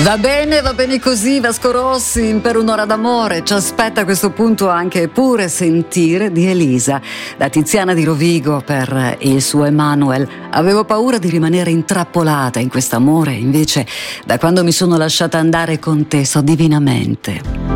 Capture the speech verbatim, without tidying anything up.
Va bene, va bene così, Vasco Rossi, per un'ora d'amore. Ci aspetta a questo punto anche Pure sentire di Elisa, da Tiziana di Rovigo per il suo Emanuel. Avevo paura di rimanere intrappolata in quest'amore, invece da quando mi sono lasciata andare con te so divinamente.